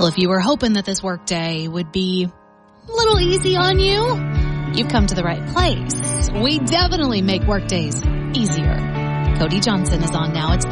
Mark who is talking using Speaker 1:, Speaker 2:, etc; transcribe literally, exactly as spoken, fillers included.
Speaker 1: Well, if you were hoping that this workday would be a little easy on you, you've come to the right place. We definitely make workdays easier. Cody Johnson is on now. It's the